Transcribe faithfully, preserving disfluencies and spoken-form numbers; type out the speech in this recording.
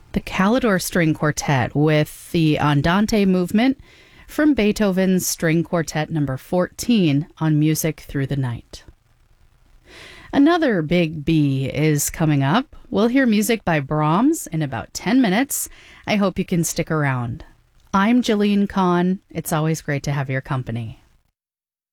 The Calidor String Quartet with the Andante movement from Beethoven's String Quartet number fourteen on Music Through the Night. Another big B is coming up. We'll hear music by Brahms in about ten minutes. I hope you can stick around. I'm Jillian Kahn. It's always great to have your company.